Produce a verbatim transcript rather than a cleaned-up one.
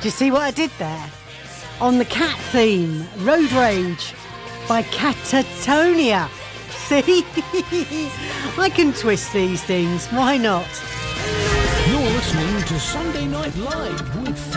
Do you see what I did there? On the cat theme, Road Rage by Catatonia. See? I can twist these things, why not? You're listening to Sunday Night Live with